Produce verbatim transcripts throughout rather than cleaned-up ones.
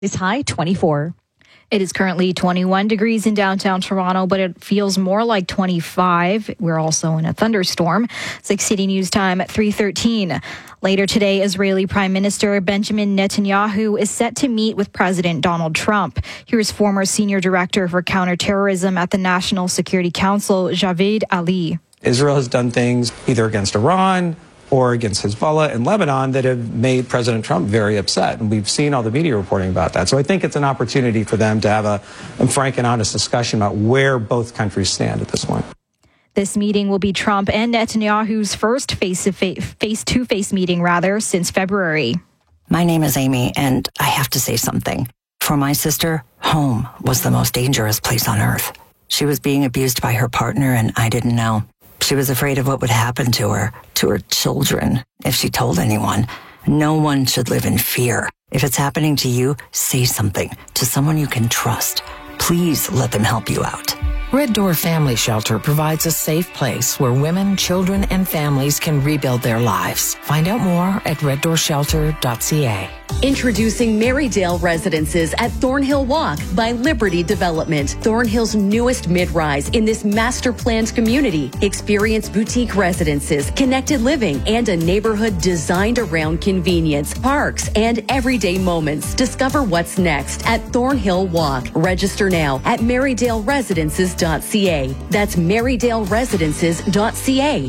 Is high twenty-four. It is currently twenty-one degrees in downtown Toronto, but it feels more like twenty-five. We're also in a thunderstorm. six City News Time at three thirteen. Later today, Israeli Prime Minister Benjamin Netanyahu is set to meet with President Donald Trump. Here's former Senior Director for Counterterrorism at the National Security Council, Javed Ali. Israel has done things either against Iran or against Hezbollah and Lebanon that have made President Trump very upset. And we've seen all the media reporting about that. So I think it's an opportunity for them to have a, a frank and honest discussion about where both countries stand at this point. This meeting will be Trump and Netanyahu's first face-to-face, face-to-face meeting, rather, since February. My name is Amy, and I have to say something. For my sister, home was the most dangerous place on earth. She was being abused by her partner, and I didn't know. She was afraid of what would happen to her, to her children, if she told anyone. No one should live in fear. If it's happening to you, say something to someone you can trust. Please let them help you out. Red Door Family Shelter provides a safe place where women, children, and families can rebuild their lives. Find out more at red door shelter dot c a. Introducing Marydale Residences at Thornhill Walk by Liberty Development. Thornhill's newest mid-rise in this master-planned community. Experience boutique residences, connected living, and a neighborhood designed around convenience, parks, and everyday moments. Discover what's next at Thornhill Walk. Register now at marydale residences dot c a. That's marydale residences dot c a.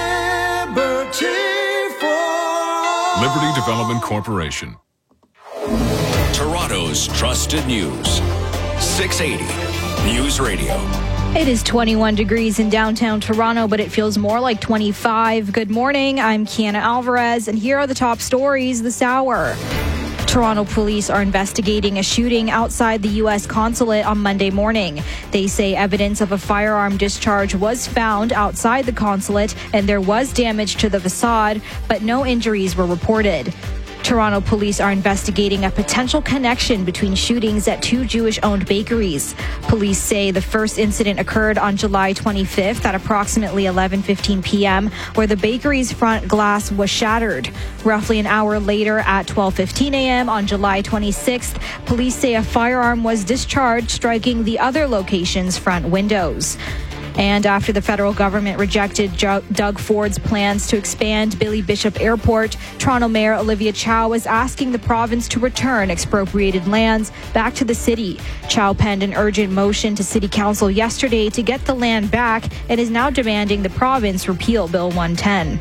Liberty Development Corporation. Toronto's trusted news. six eighty News Radio. It is twenty-one degrees in downtown Toronto, but it feels more like twenty-five. Good morning. I'm Kiana Alvarez, and here are the top stories this hour. Toronto police are investigating a shooting outside the U S consulate on Monday morning. They say evidence of a firearm discharge was found outside the consulate, and there was damage to the facade, but no injuries were reported. Toronto police are investigating a potential connection between shootings at two Jewish-owned bakeries. Police say the first incident occurred on July twenty-fifth at approximately eleven fifteen p.m., where the bakery's front glass was shattered. Roughly an hour later at twelve fifteen a.m. on July twenty-sixth, police say a firearm was discharged, striking the other location's front windows. And after the federal government rejected Doug Ford's plans to expand Billy Bishop Airport, Toronto Mayor Olivia Chow is asking the province to return expropriated lands back to the city. Chow penned an urgent motion to City Council yesterday to get the land back and is now demanding the province repeal Bill one ten.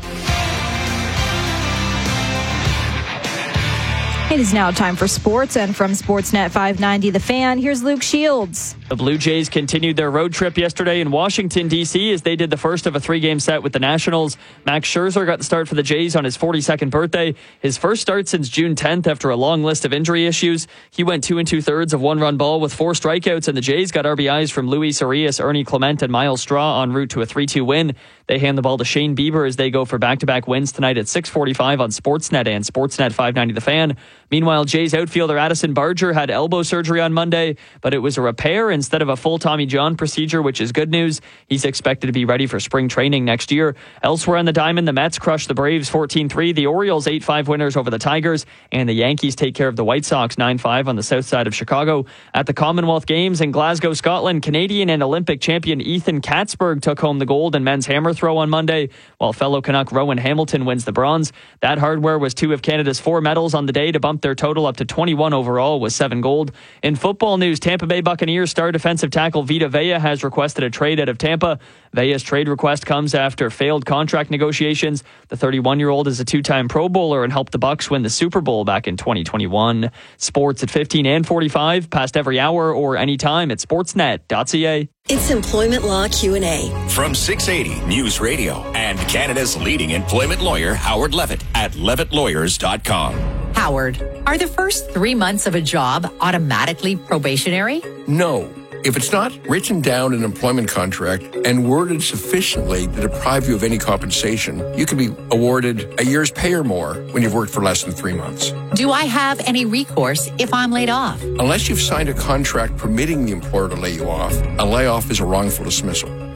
It is now time for sports, and from Sportsnet five ninety The Fan, here's Luke Shields. The Blue Jays continued their road trip yesterday in Washington, D C as they did the first of a three-game set with the Nationals. Max Scherzer got the start for the Jays on his forty-second birthday, his first start since June tenth after a long list of injury issues. He went two and two-thirds of one-run ball with four strikeouts, and the Jays got R B Is from Luis Arias, Ernie Clement, and Miles Straw en route to a three two win. They hand the ball to Shane Bieber as they go for back-to-back wins tonight at six forty-five on Sportsnet and Sportsnet five ninety The Fan. Meanwhile, Jays outfielder Addison Barger had elbow surgery on Monday, but it was a repair instead of a full Tommy John procedure, which is good news. He's expected to be ready for spring training next year. Elsewhere on the diamond, the Mets crushed the Braves fourteen three, the Orioles eight five winners over the Tigers, and the Yankees take care of the White Sox nine five on the south side of Chicago. At the Commonwealth Games in Glasgow, Scotland, Canadian and Olympic champion Ethan Katzberg took home the gold in men's hammer throw on Monday, while fellow Canuck Rowan Hamilton wins the bronze. That hardware was two of Canada's four medals on the day to bump their total up to twenty-one overall with seven gold. In football news, Tampa Bay Buccaneers star defensive tackle Vita Vea has requested a trade out of Tampa. Vea's trade request comes after failed contract negotiations. The thirty-one-year-old is a two-time Pro Bowler and helped the Bucs win the Super Bowl back in twenty twenty-one. Sports at fifteen and forty-five, past every hour or anytime at sportsnet dot c a. It's Employment Law Q and A. From six eighty News Radio and Canada's leading employment lawyer, Howard Levitt at levitt lawyers dot com. Howard, are the first three months of a job automatically probationary? No. If it's not written down in an employment contract and worded sufficiently to deprive you of any compensation, you can be awarded a year's pay or more when you've worked for less than three months. Do I have any recourse if I'm laid off? Unless you've signed a contract permitting the employer to lay you off, a layoff is a wrongful dismissal.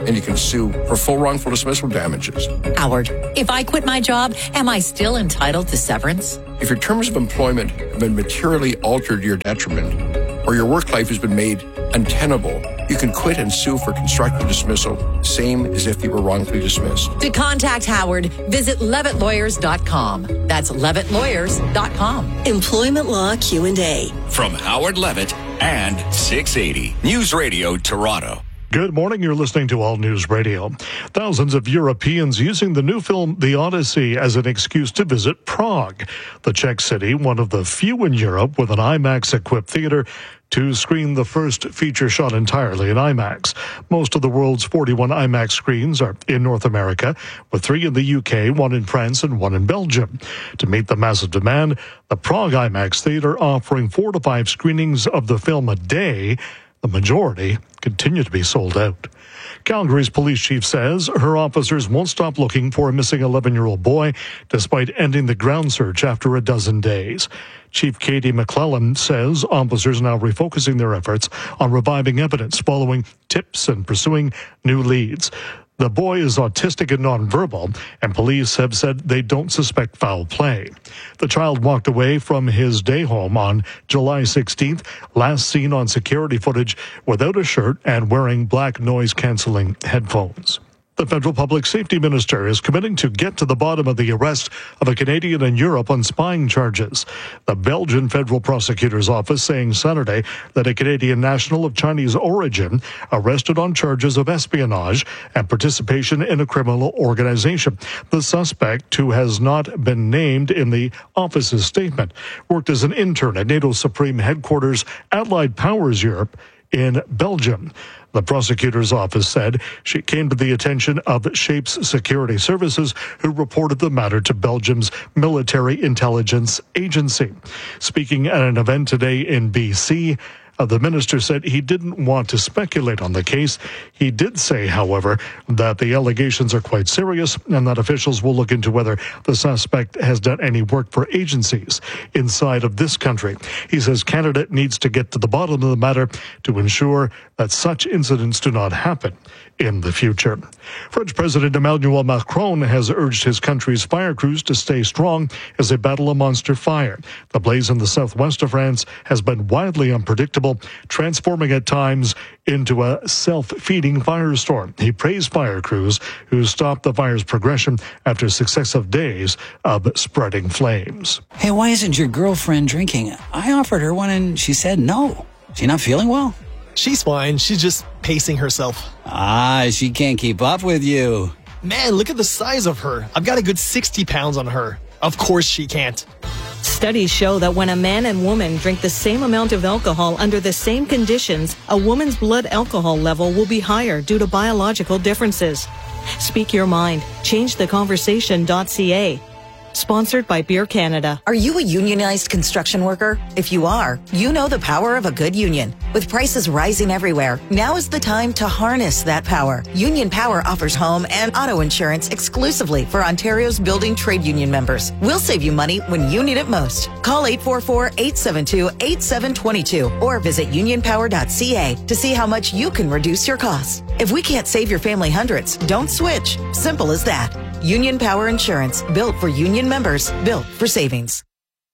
and you can sue for full wrongful dismissal damages. Howard, if I quit my job, am I still entitled to severance? If your terms of employment have been materially altered to your detriment, or your work life has been made untenable, you can quit and sue for constructive dismissal, same as if you were wrongfully dismissed. To contact Howard, visit levitt lawyers dot com. That's levitt lawyers dot com. Employment Law Q and A. From Howard Levitt and six eighty News Radio Toronto. Good morning. You're listening to All News Radio. Thousands of Europeans using the new film The Odyssey as an excuse to visit Prague, the Czech city, one of the few in Europe with an IMAX-equipped theater to screen the first feature shot entirely in IMAX. Most of the world's forty-one IMAX screens are in North America, with three in the U K, one in France, and one in Belgium. To meet the massive demand, the Prague IMAX Theater offering four to five screenings of the film a day. The majority continue to be sold out. Calgary's police chief says her officers won't stop looking for a missing eleven-year-old boy despite ending the ground search after a dozen days. Chief Katie McClellan says officers are now refocusing their efforts on reviving evidence following tips and pursuing new leads. The boy is autistic and nonverbal, and police have said they don't suspect foul play. The child walked away from his day home on July sixteenth, last seen on security footage without a shirt and wearing black noise-canceling headphones. The federal public safety minister is committing to get to the bottom of the arrest of a Canadian in Europe on spying charges. The Belgian federal prosecutor's office saying Saturday that a Canadian national of Chinese origin arrested on charges of espionage and participation in a criminal organization. The suspect, who has not been named in the office's statement, worked as an intern at NATO's Supreme Headquarters, Allied Powers Europe, in Belgium. The prosecutor's office said she came to the attention of Shapes Security Services, who reported the matter to Belgium's Military Intelligence Agency. Speaking at an event today in B C, Uh, the minister said he didn't want to speculate on the case. He did say, however, that the allegations are quite serious and that officials will look into whether the suspect has done any work for agencies inside of this country. He says Canada needs to get to the bottom of the matter to ensure that such incidents do not happen in the future. French President Emmanuel Macron has urged his country's fire crews to stay strong as they battle a monster fire. The blaze in the southwest of France has been wildly unpredictable, transforming at times into a self-feeding firestorm. He praised fire crews who stopped the fire's progression after successive days of spreading flames. Hey, why isn't your girlfriend drinking? I offered her one and she said no. She not feeling well? She's fine. She's just pacing herself. Ah, she can't keep up with you. Man, look at the size of her. I've got a good sixty pounds on her. Of course she can't. Studies show that when a man and woman drink the same amount of alcohol under the same conditions, a woman's blood alcohol level will be higher due to biological differences. Speak your mind. change the conversation dot c a. Sponsored by Beer Canada. Are you a unionized construction worker? If you are, you know the power of a good union. With prices rising everywhere, now is the time to harness that power. Union Power offers home and auto insurance exclusively for Ontario's building trade union members. We'll save you money when you need it most. Call eight four four, eight seven two, eight seven two two or visit union power dot c a to see how much you can reduce your costs. If we can't save your family hundreds, don't switch. Simple as that. Union Power Insurance, built for union members, built for savings.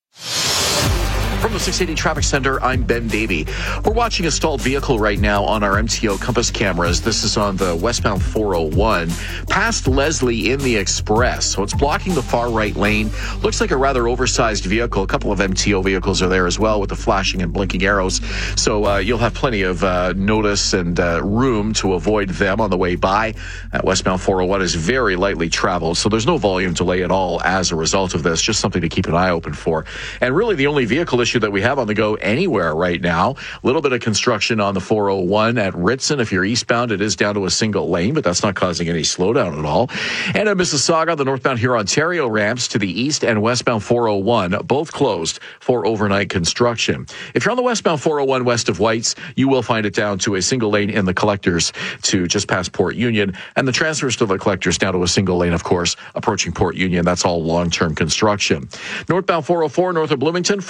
From the six eighty Traffic Center, I'm Ben Davey. We're watching a stalled vehicle right now on our M T O Compass cameras. This is on the westbound four oh one, past Leslie in the Express. So it's blocking the far right lane. Looks like a rather oversized vehicle. A couple of M T O vehicles are there as well with the flashing and blinking arrows. So uh, you'll have plenty of uh, notice and uh, room to avoid them on the way by. That westbound four oh one is very lightly traveled, so there's no volume delay at all as a result of this. Just something to keep an eye open for. And really the only vehicle issue that we have on the go anywhere right now. A little bit of construction on the four oh one at Ritson. If you're eastbound, it is down to a single lane, but that's not causing any slowdown at all. And at Mississauga, the northbound here Ontario ramps to the east and westbound four oh one, both closed for overnight construction. If you're on the westbound four oh one west of Whites, you will find it down to a single lane in the collectors to just past Port Union, and the transfers to the collectors down to a single lane, of course, approaching Port Union. That's all long-term construction. Northbound four oh four north of Bloomington, far right lane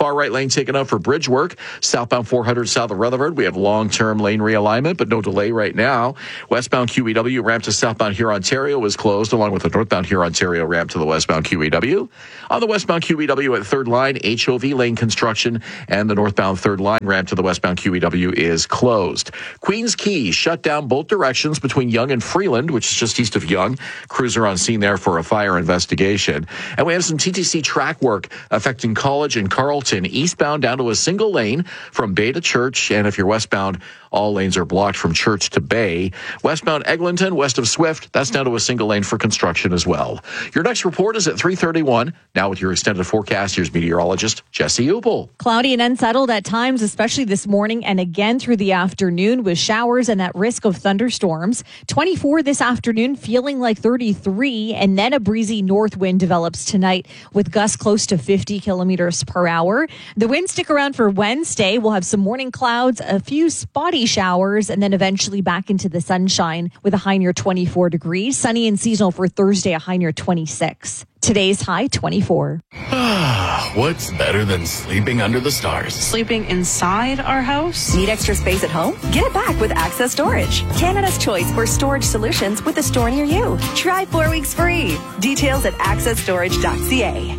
lane taken out for bridge work. Southbound four hundred south of Rutherford. We have long-term lane realignment, but no delay right now. Westbound Q E W ramp to southbound Huron-Ontario is closed, along with the northbound Huron-Ontario ramp to the westbound Q E W. On the westbound Q E W at third line, H O V lane construction, and the northbound third line ramp to the westbound Q E W is closed. Queens Quay shut down both directions between Yonge and Freeland, which is just east of Yonge. Crews are on scene there for a fire investigation. And we have some T T C track work affecting College and Carleton, eastbound down to a single lane from Bay to Church. And if you're westbound, all lanes are blocked from Church to Bay. Westbound Eglinton, west of Swift, that's down to a single lane for construction as well. Your next report is at three thirty-one. Now with your extended forecast, here's meteorologist Jesse Upel. Cloudy and unsettled at times, especially this morning and again through the afternoon with showers and that risk of thunderstorms. twenty-four this afternoon, feeling like thirty-three, and then a breezy north wind develops tonight with gusts close to fifty kilometers per hour. The winds stick around for Wednesday. We'll have some morning clouds, a few spotty showers, and then eventually back into the sunshine with a high near twenty-four degrees. Sunny and seasonal for Thursday, a high near twenty-six. Today's high, twenty-four. What's better than sleeping under the stars? Sleeping inside our house? Need extra space at home? Get it back with Access Storage. Canada's choice for storage solutions with a store near you. Try four weeks free. Details at access storage dot c a.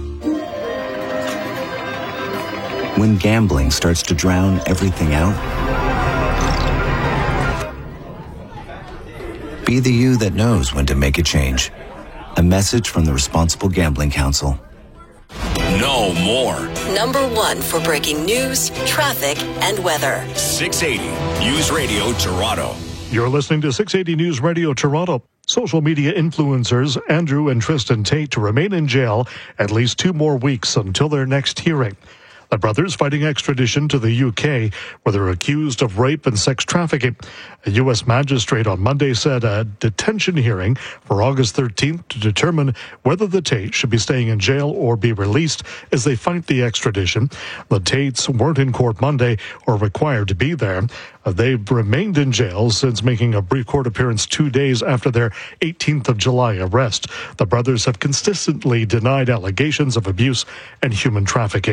When gambling starts to drown everything out, be the you that knows when to make a change. A message from the Responsible Gambling Council. No more. Number one for breaking news, traffic, and weather. six eighty News Radio Toronto. You're listening to six eighty News Radio Toronto. Social media influencers Andrew and Tristan Tate to remain in jail at least two more weeks until their next hearing. The brothers fighting extradition to the U K, where they're accused of rape and sex trafficking. A U S magistrate on Monday said a detention hearing for August thirteenth to determine whether the Tates should be staying in jail or be released as they fight the extradition. The Tates weren't in court Monday or required to be there. They've remained in jail since making a brief court appearance two days after their eighteenth of July arrest. The brothers have consistently denied allegations of abuse and human trafficking.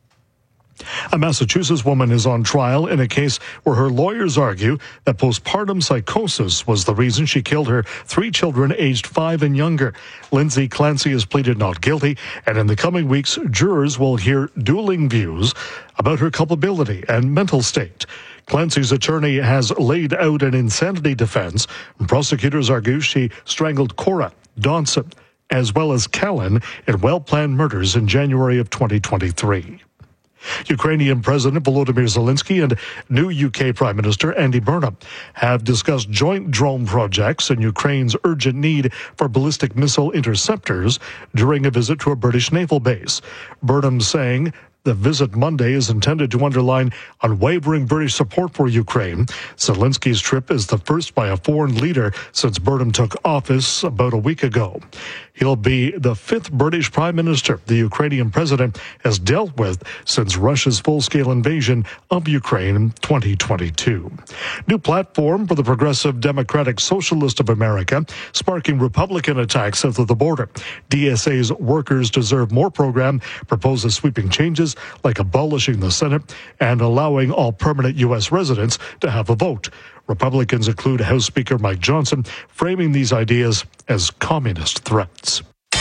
A Massachusetts woman is on trial in a case where her lawyers argue that postpartum psychosis was the reason she killed her three children aged five and younger. Lindsay Clancy has pleaded not guilty, and in the coming weeks, jurors will hear dueling views about her culpability and mental state. Clancy's attorney has laid out an insanity defense. Prosecutors argue she strangled Cora Dawson, as well as Callan, in well-planned murders in January of twenty twenty-three. Ukrainian President Volodymyr Zelensky and new U K Prime Minister Andy Burnham have discussed joint drone projects and Ukraine's urgent need for ballistic missile interceptors during a visit to a British naval base. Burnham saying the visit Monday is intended to underline unwavering British support for Ukraine. Zelensky's trip is the first by a foreign leader since Burnham took office about a week ago. He'll be the fifth British Prime Minister the Ukrainian president has dealt with since Russia's full-scale invasion of Ukraine in twenty twenty-two. New platform for the Progressive Democratic Socialist of America, sparking Republican attacks south of the border. D S A's Workers Deserve More program proposes sweeping changes like abolishing the Senate and allowing all permanent U S residents to have a vote. Republicans include House Speaker Mike Johnson, framing these ideas as communist threats.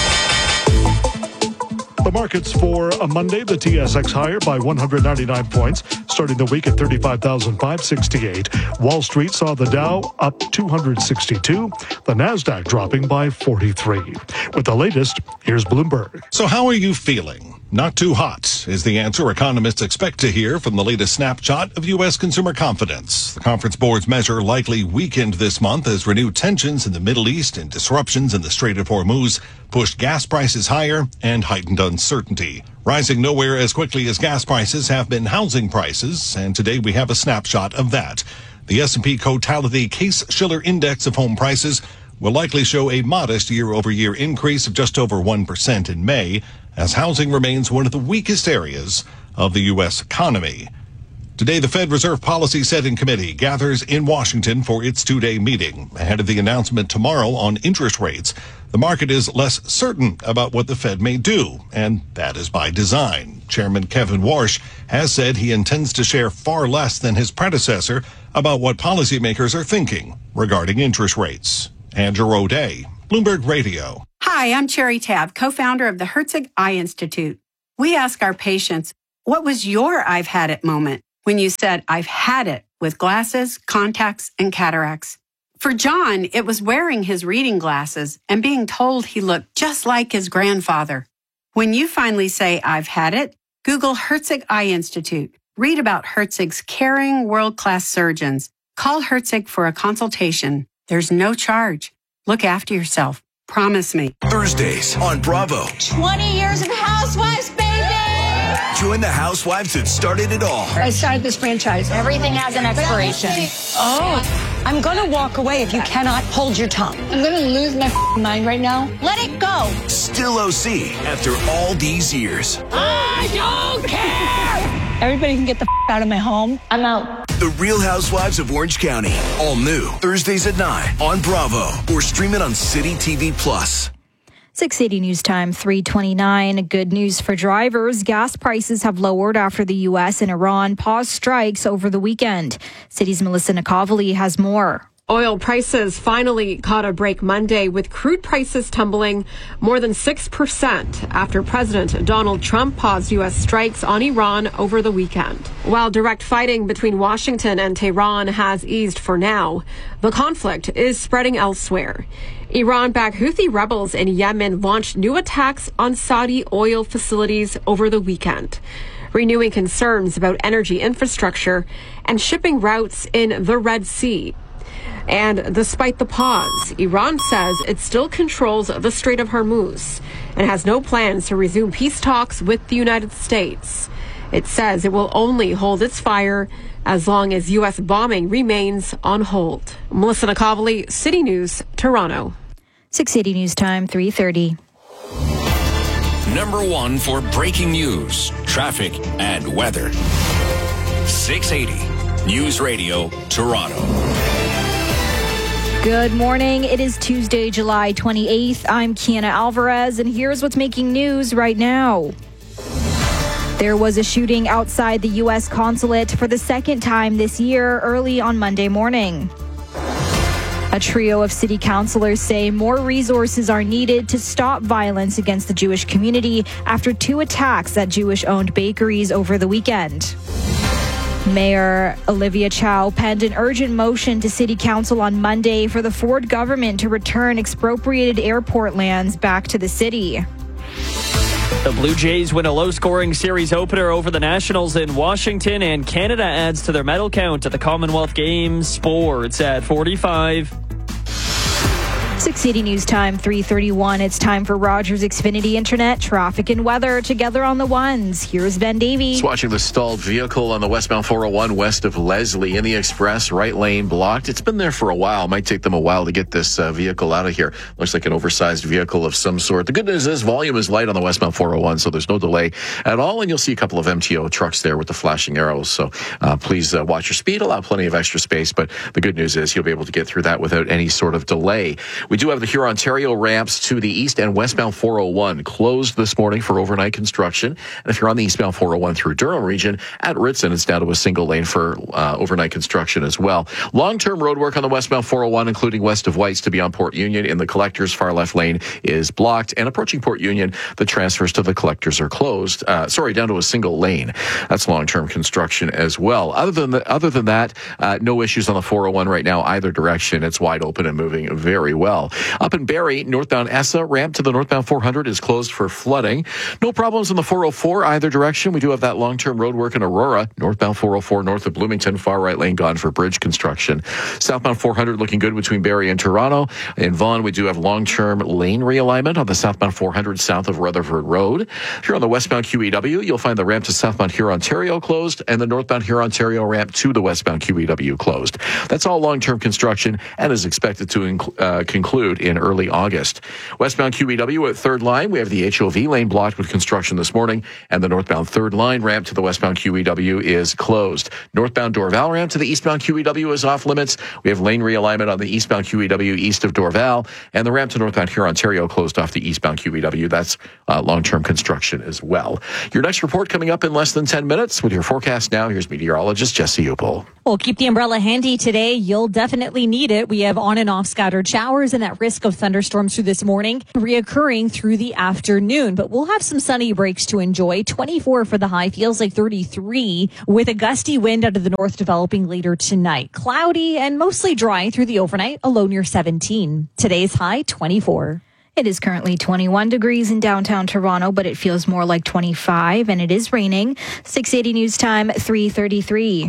The markets for a Monday, the T S X higher by one hundred ninety-nine points, starting the week at thirty-five thousand five hundred sixty-eight. Wall Street saw the Dow up two hundred sixty-two, the Nasdaq dropping by forty-three. With the latest, here's Bloomberg. So how are you feeling? Not too hot is the answer economists expect to hear from the latest snapshot of U S consumer confidence. The Conference Board's measure likely weakened this month as renewed tensions in the Middle East and disruptions in the Strait of Hormuz pushed gas prices higher and heightened uncertainty. Rising nowhere as quickly as gas prices have been housing prices, and today we have a snapshot of that. The S and P Cotality Case-Shiller Index of home prices will likely show a modest year-over-year increase of just over one percent in May, as housing remains one of the weakest areas of the U S economy. Today, the Fed Reserve Policy Setting Committee gathers in Washington for its two-day meeting. Ahead of the announcement tomorrow on interest rates, the market is less certain about what the Fed may do, and that is by design. Chairman Kevin Warsh has said he intends to share far less than his predecessor about what policymakers are thinking regarding interest rates. Andrew O'Day, Bloomberg Radio. Hi, I'm Cherry Tabb, co-founder of the Herzig Eye Institute. We ask our patients, what was your I've had it moment when you said, I've had it with glasses, contacts, and cataracts? For John, it was wearing his reading glasses and being told he looked just like his grandfather. When you finally say, I've had it, Google Herzig Eye Institute. Read about Herzig's caring, world-class surgeons. Call Herzig for a consultation. There's no charge. Look after yourself. Promise me. Thursdays on Bravo. twenty years of Housewives, baby! Join the housewives that started it all. I started this franchise. Everything has an expiration. Oh, I'm going to walk away if you cannot hold your tongue. I'm going to lose my mind right now. Let it go. Still O C after all these years. I don't care! Everybody can get the out of my home. I'm out. The Real Housewives of Orange County. All new. Thursdays at nine on Bravo. Or stream it on City T V Plus. six eighty News Time, three twenty-nine. Good news for drivers. Gas prices have lowered after the U S and Iran paused strikes over the weekend. City's Melissa Nikovely has more. Oil prices finally caught a break Monday, with crude prices tumbling more than six percent after President Donald Trump paused U S strikes on Iran over the weekend. While direct fighting between Washington and Tehran has eased for now, the conflict is spreading elsewhere. Iran-backed Houthi rebels in Yemen launched new attacks on Saudi oil facilities over the weekend, renewing concerns about energy infrastructure and shipping routes in the Red Sea. And despite the pause, Iran says it still controls the Strait of Hormuz and has no plans to resume peace talks with the United States. It says it will only hold its fire as long as U S bombing remains on hold. Melissa Nikovely, City News, Toronto. six eighty News Time, three thirty. Number one for breaking news, traffic, and weather. six eighty News Radio, Toronto. Good morning. It is Tuesday, July twenty-eighth. I'm Kiana Alvarez, and here's what's making news right now. There was a shooting outside the U S consulate for the second time this year, early on Monday morning. A trio of city councilors say more resources are needed to stop violence against the Jewish community after two attacks at Jewish-owned bakeries over the weekend. Mayor Olivia Chow penned an urgent motion to City Council on Monday for the Ford government to return expropriated airport lands back to the city. The Blue Jays win a low-scoring series opener over the Nationals in Washington, and Canada adds to their medal count at the Commonwealth Games. Sports at forty-five. six eighty News Time, three thirty-one. It's time for Rogers Xfinity Internet, traffic and weather together on the ones. Here's Ben Davey. Just watching the stalled vehicle on the westbound four oh one west of Leslie in the express, right lane blocked. It's been there for a while. Might take them a while to get this uh, vehicle out of here. Looks like an oversized vehicle of some sort. The good news is volume is light on the westbound four oh one, so there's no delay at all. And you'll see a couple of M T O trucks there with the flashing arrows. So uh, please uh, watch your speed. Allow plenty of extra space. But the good news is you'll be able to get through that without any sort of delay. We do have the Huron-Ontario ramps to the east and westbound four oh one closed this morning for overnight construction. And if you're on the eastbound four oh one through Durham region at Ritson, it's down to a single lane for uh, overnight construction as well. Long-term road work on the westbound four oh one, including west of Whites to beyond Port Union in the collector's far left lane is blocked. And approaching Port Union, the transfers to the collectors are closed. Uh, sorry, down to a single lane. That's long-term construction as well. Other than the, other than that, uh, no issues on the four oh one right now either direction. It's wide open and moving very well. Up in Barrie, northbound Essa, ramp to the northbound four hundred is closed for flooding. No problems on the four oh four either direction. We do have that long-term road work in Aurora. Northbound four oh four north of Bloomington, far right lane gone for bridge construction. Southbound four hundred looking good between Barrie and Toronto. In Vaughan, we do have long-term lane realignment on the southbound four hundred south of Rutherford Road. Here on the westbound Q E W, you'll find the ramp to southbound Huron-Ontario closed and the northbound Huron-Ontario ramp to the westbound Q E W closed. That's all long-term construction and is expected to inc- uh, conclude conclude in early August. Westbound Q E W at third line, we have the H O V lane blocked with construction this morning, and the northbound third line ramp to the westbound Q E W is closed. Northbound Dorval ramp to the eastbound Q E W is off limits. We have lane realignment on the eastbound Q E W east of Dorval, and the ramp to northbound Huron, Ontario closed off the eastbound Q E W. That's uh, long-term construction as well. Your next report coming up in less than ten minutes. With your forecast now, here's meteorologist Jesse Upel. Well, keep the umbrella handy today. You'll definitely need it. We have on and off scattered showers and that risk of thunderstorms through this morning reoccurring through the afternoon. But we'll have some sunny breaks to enjoy. twenty-four for the high, feels like thirty-three with a gusty wind out of the north developing later tonight. Cloudy and mostly dry through the overnight, a low near seventeen. Today's high, twenty-four. It is currently twenty-one degrees in downtown Toronto, but it feels more like twenty-five, and it is raining. six eighty News Time, three thirty-three.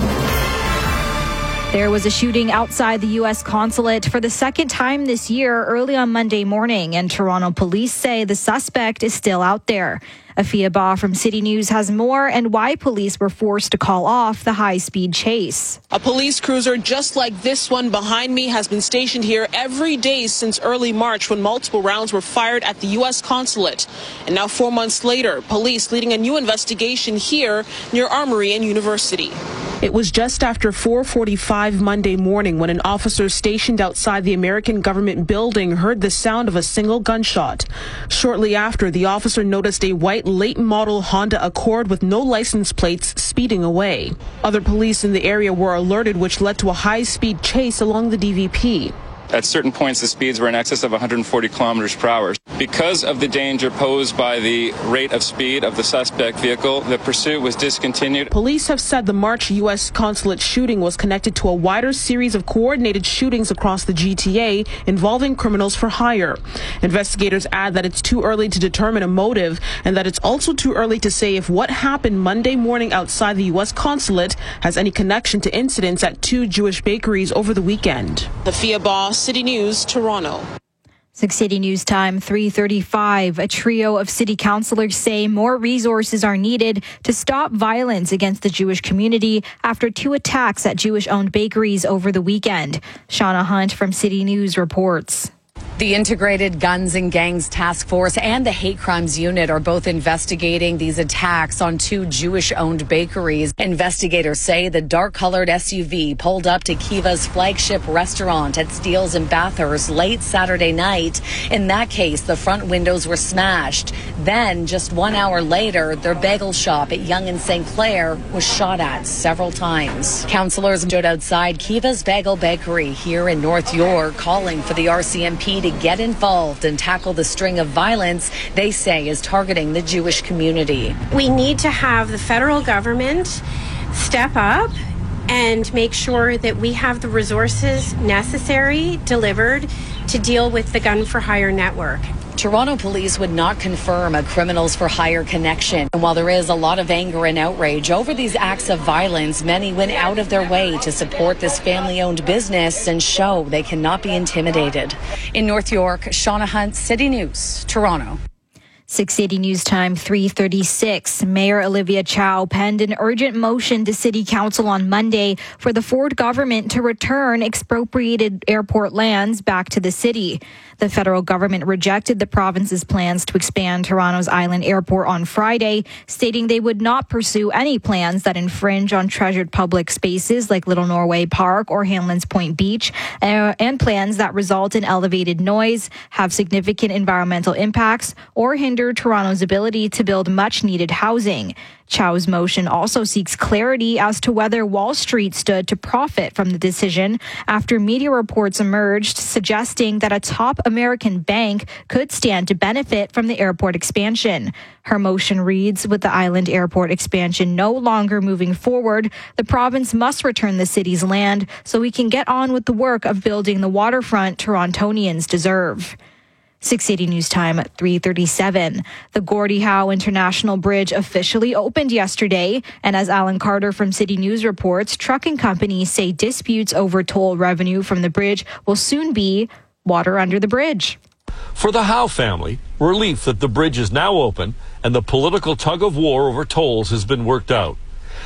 There was a shooting outside the U S consulate for the second time this year early on Monday morning, and Toronto police say the suspect is still out there. Afia Ba from City News has more and why police were forced to call off the high-speed chase. A police cruiser just like this one behind me has been stationed here every day since early March when multiple rounds were fired at the U S consulate. And now four months later, police leading a new investigation here near Armory and University. It was just after four forty-five Monday morning when an officer stationed outside the American government building heard the sound of a single gunshot. Shortly after, the officer noticed a white late model Honda Accord with no license plates speeding away. Other police in the area were alerted, which led to a high-speed chase along the D V P. At certain points, the speeds were in excess of one hundred forty kilometers per hour. Because of the danger posed by the rate of speed of the suspect vehicle, the pursuit was discontinued. Police have said the March U S consulate shooting was connected to a wider series of coordinated shootings across the G T A involving criminals for hire. Investigators add that it's too early to determine a motive and that it's also too early to say if what happened Monday morning outside the U S consulate has any connection to incidents at two Jewish bakeries over the weekend. Afia Ba, City News, Toronto. six eighty News Time, three thirty-five. A trio of city councillors say more resources are needed to stop violence against the Jewish community after two attacks at Jewish-owned bakeries over the weekend. Shauna Hunt from City News reports. The Integrated Guns and Gangs Task Force and the Hate Crimes Unit are both investigating these attacks on two Jewish-owned bakeries. Investigators say the dark-colored S U V pulled up to Kiva's flagship restaurant at Steele's in Bathurst late Saturday night. In that case, the front windows were smashed. Then, just one hour later, their bagel shop at Yonge and Saint Clair was shot at several times. Councillors stood outside Kiva's Bagel Bakery here in North York, calling for the R C M P to get involved and tackle the string of violence they say is targeting the Jewish community. We need to have the federal government step up and make sure that we have the resources necessary delivered to deal with the gun for hire network. Toronto police would not confirm a criminals for hire connection. And while there is a lot of anger and outrage over these acts of violence, many went out of their way to support this family-owned business and show they cannot be intimidated. In North York, Shauna Hunt, City News, Toronto. six eighty News Time, three thirty-six. Mayor Olivia Chow penned an urgent motion to City Council on Monday for the Ford government to return expropriated airport lands back to the city. The federal government rejected the province's plans to expand Toronto's Island Airport on Friday, stating they would not pursue any plans that infringe on treasured public spaces like Little Norway Park or Hanlan's Point Beach, uh, and plans that result in elevated noise, have significant environmental impacts, or hinder Toronto's ability to build much-needed housing. Chow's motion also seeks clarity as to whether Wall Street stood to profit from the decision after media reports emerged suggesting that a top American bank could stand to benefit from the airport expansion. Her motion reads, with the Island Airport expansion no longer moving forward, the province must return the city's land so we can get on with the work of building the waterfront Torontonians deserve. six eighty News Time, three thirty-seven. The Gordie Howe International Bridge officially opened yesterday, and as Alan Carter from City News reports, trucking companies say disputes over toll revenue from the bridge will soon be water under the bridge. For the Howe family, relief that the bridge is now open and the political tug of war over tolls has been worked out.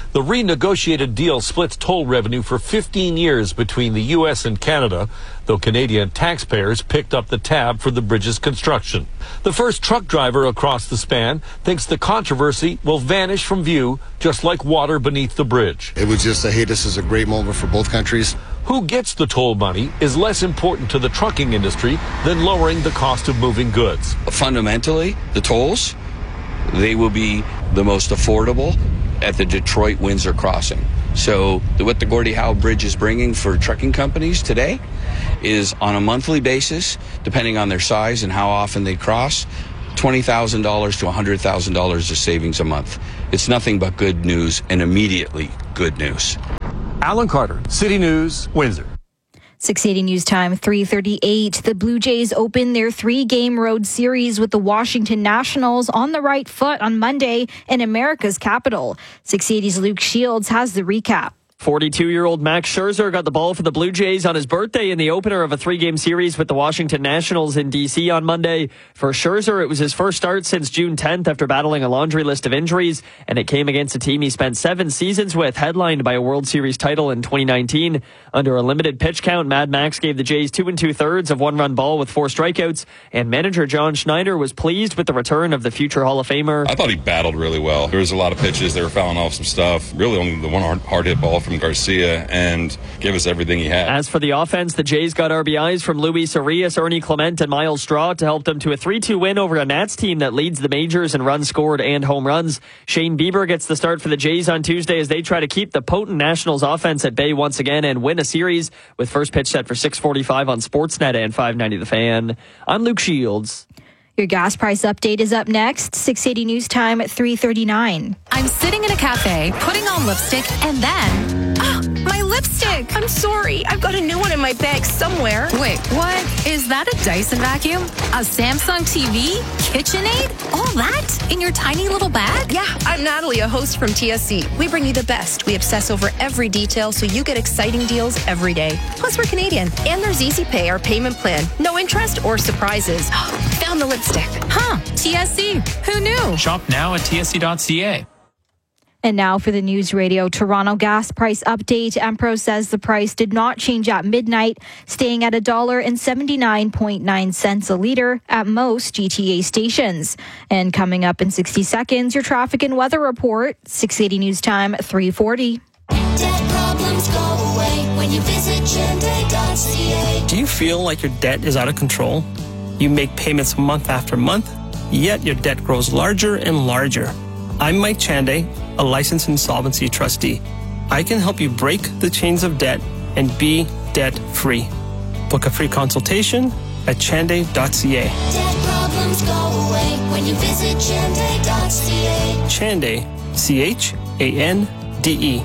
The renegotiated deal splits toll revenue for fifteen years between the U S and Canada, though Canadian taxpayers picked up the tab for the bridge's construction. The first truck driver across the span thinks the controversy will vanish from view, just like water beneath the bridge. It was just a, hey, this is a great moment for both countries. Who gets the toll money is less important to the trucking industry than lowering the cost of moving goods. Fundamentally, the tolls, they will be the most affordable at the Detroit-Windsor crossing. So what the Gordie Howe Bridge is bringing for trucking companies today is on a monthly basis, depending on their size and how often they cross, twenty thousand dollars to one hundred thousand dollars of savings a month. It's nothing but good news, and immediately good news. Alan Carter, City News, Windsor. six eighty News Time, three thirty-eight. The Blue Jays open their three-game road series with the Washington Nationals on the right foot on Monday in America's capital. six eighty's Luke Shields has the recap. forty-two-year-old Max Scherzer got the ball for the Blue Jays on his birthday in the opener of a three-game series with the Washington Nationals in D C on Monday. For Scherzer, it was his first start since June tenth after battling a laundry list of injuries, and it came against a team he spent seven seasons with, headlined by a World Series title in twenty nineteen. Under a limited pitch count, Mad Max gave the Jays two and two-thirds of one-run ball with four strikeouts, and manager John Schneider was pleased with the return of the future Hall of Famer. I thought he battled really well. There was a lot of pitches. They were fouling off some stuff. Really only the one hard, hard hit ball from Garcia, and gave us everything he had. As for the offense, the Jays got R B Is from Luis Arias, Ernie Clement, and Miles Straw to help them to a three two win over a Nats team that leads the majors in runs scored and home runs. Shane Bieber gets the start for the Jays on Tuesday as they try to keep the potent Nationals offense at bay once again and win a series, with first pitch set for six forty-five on Sportsnet and five ninety The Fan. I'm Luke Shields. Your gas price update is up next. six eighty News Time at three thirty-nine. I'm sitting in a cafe, putting on lipstick, and then... Oh, my lipstick! I'm sorry. I've got a new one in my bag somewhere. Wait, what? Is that a Dyson vacuum? A Samsung T V? KitchenAid? All that? In your tiny little bag? Yeah, I'm Natalie, a host from T S C. We bring you the best. We obsess over every detail so you get exciting deals every day. Plus, we're Canadian. And there's Easy Pay, our payment plan. No interest or surprises. Found the lipstick. Huh, T S C. Who knew? Shop now at T S C dot C A. And now for the News Radio Toronto gas price update. Empro says the price did not change at midnight, staying at one dollar and seventy-nine point nine cents a litre at most G T A stations. And coming up in sixty seconds, your traffic and weather report. six eighty News Time, three forty. Debt problems go away when you visit Chende dot C A. Do you feel like your debt is out of control? You make payments month after month, yet your debt grows larger and larger. I'm Mike Chande, a licensed insolvency trustee. I can help you break the chains of debt and be debt-free. Book a free consultation at Chande dot C A. Debt problems go away when you visit Chende dot C A. Chande, C H A N D E.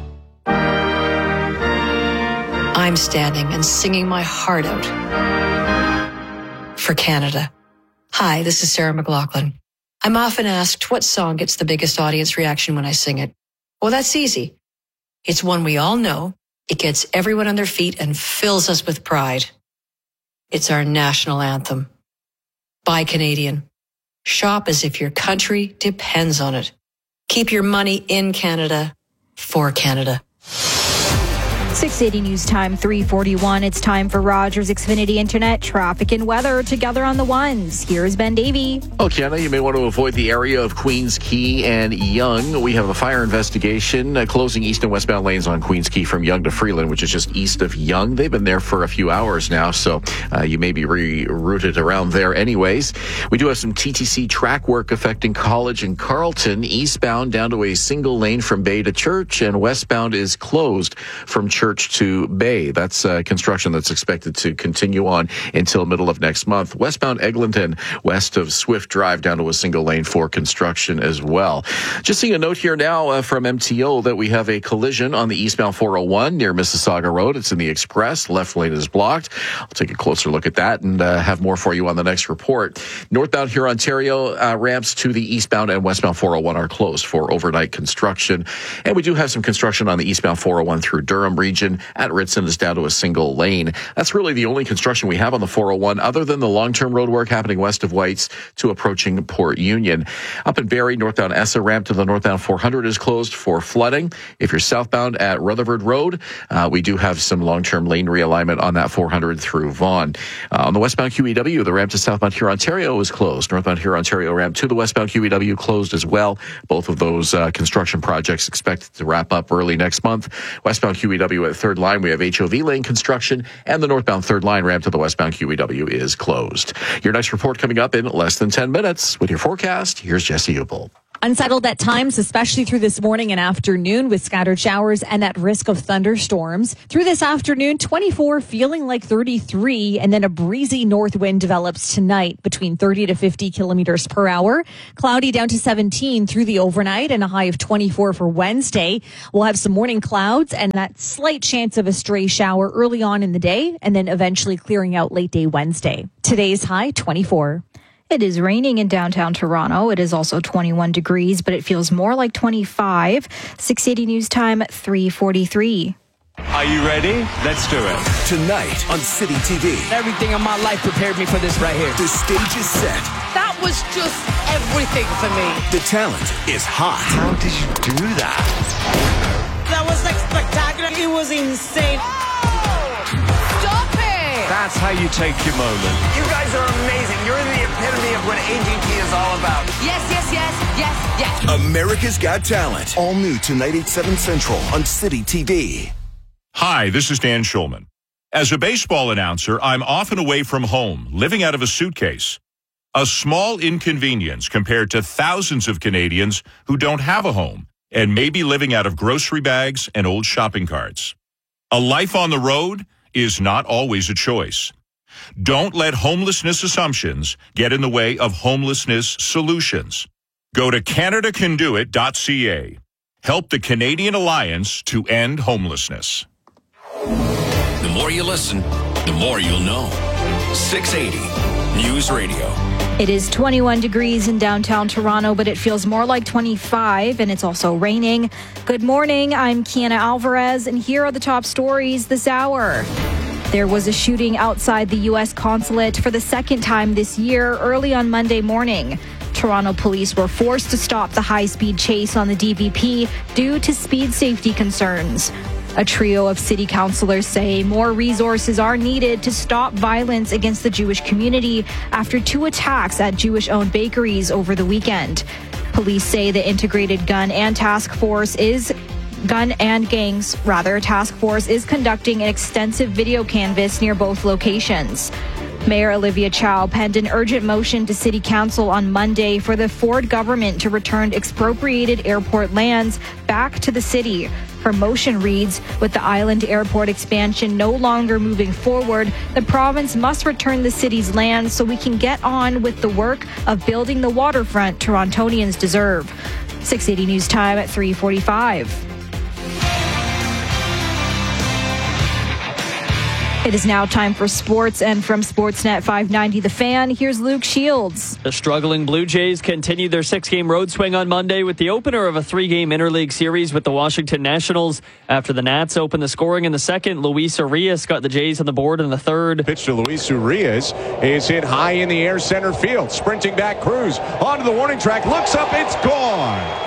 I'm standing and singing my heart out for Canada. Hi, this is Sarah McLachlan. I'm often asked what song gets the biggest audience reaction when I sing it. Well, that's easy. It's one we all know. It gets everyone on their feet and fills us with pride. It's our national anthem. Buy Canadian. Shop as if your country depends on it. Keep your money in Canada for Canada. six eighty News Time, three forty-one. It's time for Rogers Xfinity Internet traffic and weather together on the ones. Here's Ben Davey. Oh, Kiana, you may want to avoid the area of Queens Quay and Yonge. We have a fire investigation uh, closing east and westbound lanes on Queens Quay from Yonge to Freeland, which is just east of Yonge. They've been there for a few hours now, so uh, you may be rerouted around there anyways. We do have some T T C track work affecting College and Carleton, eastbound down to a single lane from Bay to Church, and westbound is closed from Church to Bay. That's uh, construction that's expected to continue on until middle of next month. Westbound Eglinton, west of Swift Drive, down to a single lane for construction as well. Just seeing a note here now uh, from M T O that we have a collision on the eastbound four oh one near Mississauga Road. It's in the Express. Left lane is blocked. I'll take a closer look at that and uh, have more for you on the next report. Northbound here, Ontario, uh, ramps to the eastbound and westbound four oh one are closed for overnight construction. And we do have some construction on the eastbound four oh one through Durham. region at Ritson is down to a single lane. That's really the only construction we have on the four oh one other than the long-term road work happening west of Whites to approaching Port Union. Up in Barrie, northbound Essa ramp to the northbound four hundred is closed for flooding. If you're southbound at Rutherford Road, uh, we do have some long-term lane realignment on that four hundred through Vaughan. Uh, on the westbound Q E W, the ramp to southbound Huron, Ontario is closed. Northbound Huron, Ontario ramp to the westbound Q E W closed as well. Both of those uh, construction projects expected to wrap up early next month. Westbound Q E W at third line, we have H O V lane construction, and the northbound third line ramp to the westbound Q E W is closed. Your next report coming up in less than ten minutes. With your forecast, here's Jesse Upel. Unsettled at times, especially through this morning and afternoon with scattered showers and that risk of thunderstorms. Through this afternoon, twenty-four feeling like thirty-three, and then a breezy north wind develops tonight between thirty to fifty kilometers per hour. Cloudy down to seventeen through the overnight and a high of twenty-four for Wednesday. We'll have some morning clouds and that slight chance of a stray shower early on in the day and then eventually clearing out late day Wednesday. Today's high, twenty-four. It is raining in downtown Toronto. It is also twenty-one degrees, but it feels more like twenty-five. six eighty News Time, three forty-three. Are you ready? Let's do it. Tonight on City T V. Everything in my life prepared me for this right here. The stage is set. That was just everything for me. The talent is hot. How did you do that? That was like spectacular. It was insane. Stop it! That's how you take your moment. You guys are amazing. You're the epitome of what A G T is all about. Yes, yes, yes, yes, yes. America's Got Talent. All new tonight at seven Central on City T V. Hi, this is Dan Schulman. As a baseball announcer, I'm often away from home, living out of a suitcase. A small inconvenience compared to thousands of Canadians who don't have a home and may be living out of grocery bags and old shopping carts. A life on the road is not always a choice. Don't let homelessness assumptions get in the way of homelessness solutions. Go to Canada Can Do It dot C A. Help the Canadian Alliance to End Homelessness. The more you listen, the more you'll know. six eighty News Radio. It is twenty-one degrees in downtown Toronto, but it feels more like twenty-five, and it's also raining. Good morning, I'm Kiana Alvarez, and here are the top stories this hour. There was a shooting outside the U S consulate for the second time this year, early on Monday morning. Toronto police were forced to stop the high-speed chase on the D V P due to speed safety concerns. A trio of city councillors say more resources are needed to stop violence against the Jewish community after two attacks at Jewish-owned bakeries over the weekend. Police say the integrated gun and task force is gun and gangs, rather, task force is conducting an extensive video canvass near both locations. Mayor Olivia Chow penned an urgent motion to City Council on Monday for the Ford government to return expropriated airport lands back to the city. Her motion reads, with the island airport expansion no longer moving forward, the province must return the city's land so we can get on with the work of building the waterfront Torontonians deserve. six eighty News Time at three forty-five. It is now time for sports, and from Sportsnet five ninety The Fan, here's Luke Shields. The struggling Blue Jays continued their six-game road swing on Monday with the opener of a three-game interleague series with the Washington Nationals. After the Nats opened the scoring in the second, Luis Urias got the Jays on the board in the third. Pitch to Luis Urias is hit high in the air center field. Sprinting back, Cruz onto the warning track, looks up, it's gone.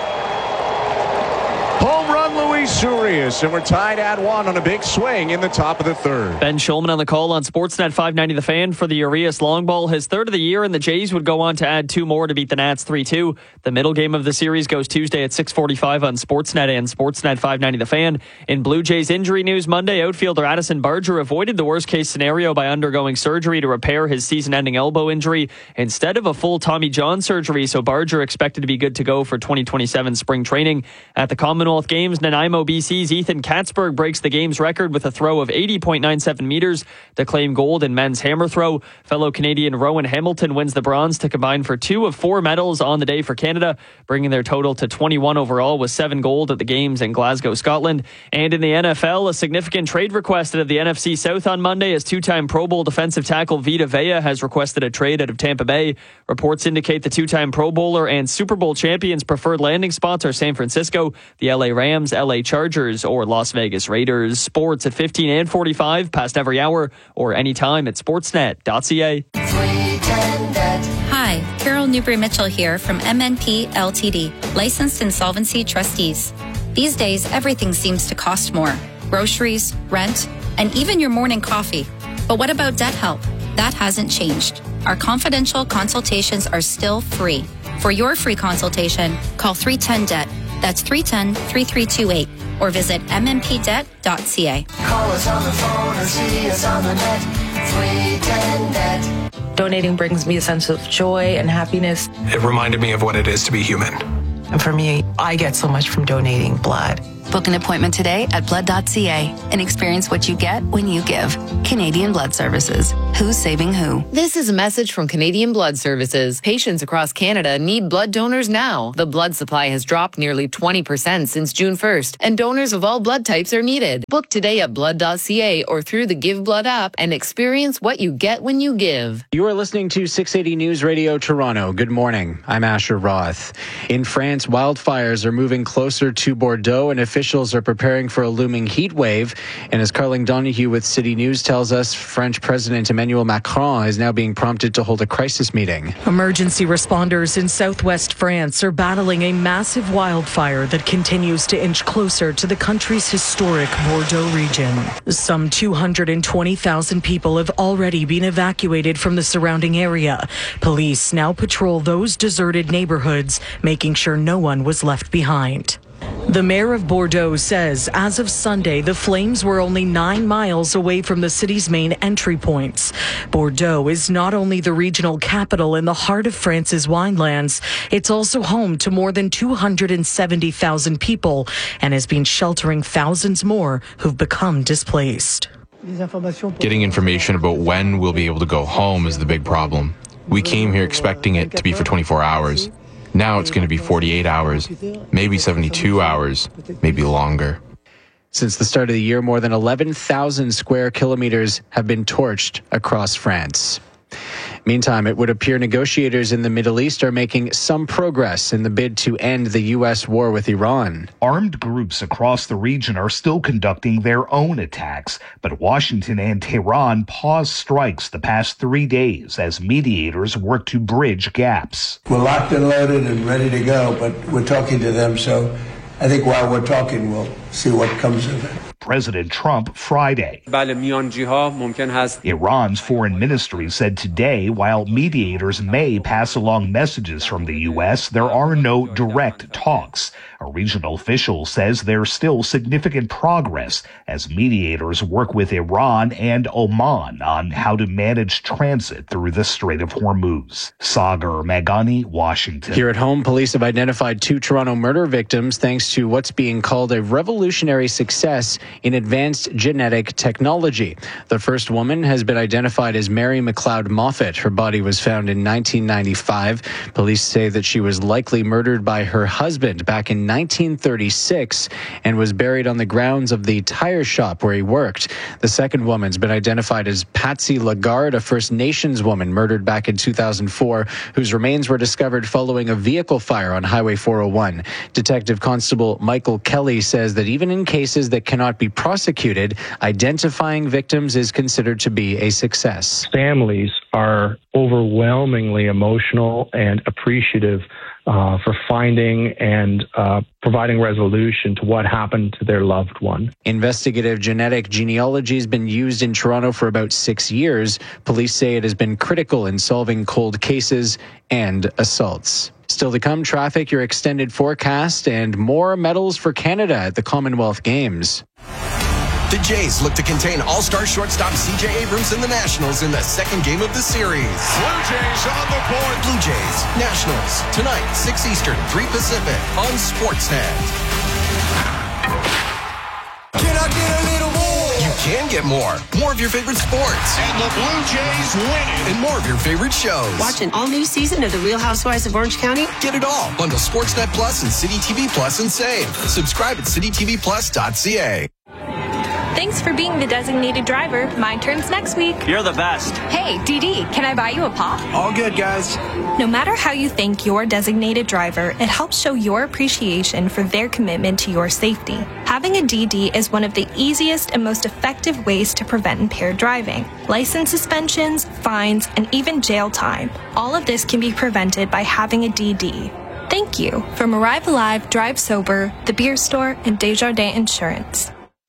Home run, Luis Urias, and we're tied at one on a big swing in the top of the third. Ben Shulman on the call on Sportsnet five ninety The Fan for the Urias long ball, his third of the year, and the Jays would go on to add two more to beat the Nats three two. The middle game of the series goes Tuesday at six forty-five on Sportsnet and Sportsnet five ninety The Fan. In Blue Jays injury news Monday, outfielder Addison Barger avoided the worst-case scenario by undergoing surgery to repair his season-ending elbow injury instead of a full Tommy John surgery, so Barger expected to be good to go for twenty twenty-seven spring training. At the Commonwealth Games, Nanaimo, B C's Ethan Katzberg breaks the game's record with a throw of eighty point nine seven meters to claim gold in men's hammer throw. Fellow Canadian Rowan Hamilton wins the bronze to combine for two of four medals on the day for Canada, bringing their total to twenty-one overall with seven gold at the Games in Glasgow, Scotland. And in the N F L, a significant trade requested of the N F C South on Monday as two-time Pro Bowl defensive tackle Vita Vea has requested a trade out of Tampa Bay. Reports indicate the two-time Pro Bowler and Super Bowl champions' preferred landing spots are San Francisco, the L A Rams, L A Chargers, Chargers or Las Vegas Raiders. Sports at fifteen and forty-five, past every hour, or anytime at sportsnet dot c a. Hi, Carol Newbury-Mitchell here from M N P L T D, licensed insolvency trustees. These days, everything seems to cost more. Groceries, rent, and even your morning coffee. But what about debt help? That hasn't changed. Our confidential consultations are still free. For your free consultation, call three one zero D E B T. That's three one zero, three three two eight. Or visit m m p debt dot c a. Call us on the phone or see us on the net. three one zero D E B T. Donating brings me a sense of joy and happiness. It reminded me of what it is to be human. And for me, I get so much from donating blood. Book an appointment today at blood dot c a and experience what you get when you give. Canadian Blood Services. Who's saving who? This is a message from Canadian Blood Services. Patients across Canada need blood donors now. The blood supply has dropped nearly twenty percent since June first, and donors of all blood types are needed. Book today at blood dot c a or through the Give Blood app and experience what you get when you give. You are listening to six eighty News Radio Toronto. Good morning. I'm Asher Roth. In France, wildfires are moving closer to Bordeaux, and officials are preparing for a looming heat wave. And as Carling Donahue with City News tells us, French President Emmanuel Macron is now being prompted to hold a crisis meeting. Emergency responders in southwest France are battling a massive wildfire that continues to inch closer to the country's historic Bordeaux region. Some two hundred twenty thousand people have already been evacuated from the surrounding area. Police now patrol those deserted neighborhoods, making sure no one was left behind. The mayor of Bordeaux says as of Sunday, the flames were only nine miles away from the city's main entry points. Bordeaux is not only the regional capital in the heart of France's winelands, it's also home to more than two hundred seventy thousand people and has been sheltering thousands more who've become displaced. Getting information about when we'll be able to go home is the big problem. We came here expecting it to be for twenty-four hours. Now it's going to be forty-eight hours, maybe seventy-two hours, maybe longer. Since the start of the year, more than eleven thousand square kilometers have been torched across France. Meantime, it would appear negotiators in the Middle East are making some progress in the bid to end the U S war with Iran. Armed groups across the region are still conducting their own attacks, but Washington and Tehran paused strikes the past three days as mediators work to bridge gaps. We're locked and loaded and ready to go, but we're talking to them, so I think while we're talking, we'll see what comes of it. President Trump Friday. Iran's foreign ministry said today, while mediators may pass along messages from the U S, there are no direct talks. A regional official says there's still significant progress as mediators work with Iran and Oman on how to manage transit through the Strait of Hormuz. Sagar Magani, Washington. Here at home, police have identified two Toronto murder victims thanks to what's being called a revolutionary success in advanced genetic technology. The first woman has been identified as Mary McLeod Moffat. Her body was found in nineteen ninety-five. Police say that she was likely murdered by her husband back in nineteen thirty-six and was buried on the grounds of the tire shop where he worked. The second woman's been identified as Patsy Lagarde, a First Nations woman murdered back in two thousand four, whose remains were discovered following a vehicle fire on Highway four oh one. Detective Constable Michael Kelly says that even in cases that cannot be prosecuted, identifying victims is considered to be a success. Families are overwhelmingly emotional and appreciative uh, for finding and uh, providing resolution to what happened to their loved one. Investigative genetic genealogy has been used in Toronto for about six years. Police say it has been critical in solving cold cases and assaults. Still to come, traffic, your extended forecast, and more medals for Canada at the Commonwealth Games. The Jays look to contain all-star shortstop C J Abrams and the Nationals in the second game of the series. Blue Jays on the board. Blue Jays, Nationals, tonight, six Eastern, three Pacific, on Sportsnet. Can I get a little more? You can get more. More of your favorite sports. And the Blue Jays win it. And more of your favorite shows. Watch an all-new season of The Real Housewives of Orange County. Get it all. Bundle Sportsnet Plus and City T V Plus and save. Subscribe at city t v plus dot c a. Thanks for being the designated driver. My turn's next week. You're the best. Hey, D D, can I buy you a pop? All good, guys. No matter how you thank your designated driver, it helps show your appreciation for their commitment to your safety. Having a D D is one of the easiest and most effective ways to prevent impaired driving. License suspensions, fines, and even jail time. All of this can be prevented by having a D D. Thank you. From Arrive Alive, Drive Sober, The Beer Store, and Desjardins Insurance.